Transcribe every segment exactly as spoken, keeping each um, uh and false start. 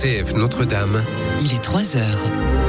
C F Notre-Dame. Il est trois heures.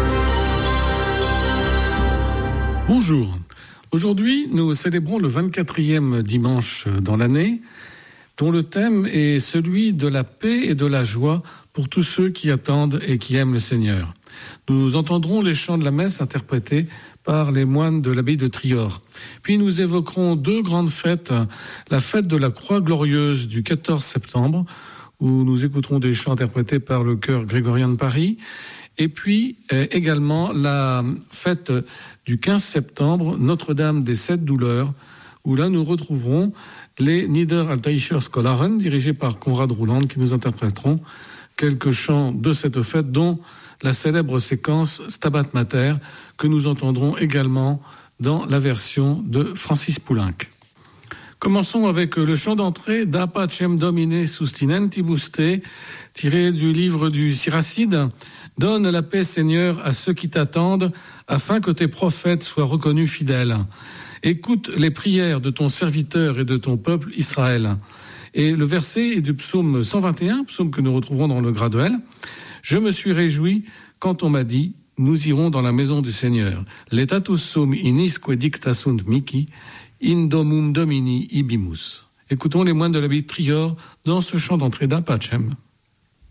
Bonjour. Aujourd'hui, nous célébrons le vingt-quatrième dimanche dans l'année, dont le thème est celui de la paix et de la joie pour tous ceux qui attendent et qui aiment le Seigneur. Nous entendrons les chants de la messe interprétés par les moines de l'abbaye de Trior. Puis nous évoquerons deux grandes fêtes, la fête de la Croix glorieuse du quatorze septembre, où nous écouterons des chants interprétés par le chœur grégorien de Paris, et puis euh, également la fête du quinze septembre, Notre-Dame des Sept Douleurs, où là nous retrouverons les Niederaltaischer Scholaren, dirigés par Konrad Rouland, qui nous interpréteront quelques chants de cette fête, dont la célèbre séquence Stabat Mater, que nous entendrons également dans la version de Francis Poulenc. Commençons avec le chant d'entrée Da Pacem Domine Sustinentibus Te, tiré du livre du Siracide. Donne la paix, Seigneur, à ceux qui t'attendent, afin que tes prophètes soient reconnus fidèles. Écoute les prières de ton serviteur et de ton peuple Israël. Et le verset est du psaume cent vingt et un, psaume que nous retrouverons dans le Graduel. Je me suis réjoui quand on m'a dit, nous irons dans la maison du Seigneur. Letatus sum inisque dictasunt mihi, in domum domini ibimus. Écoutons les moines de l'abbaye de Trior dans ce chant d'entrée d'A Pacem.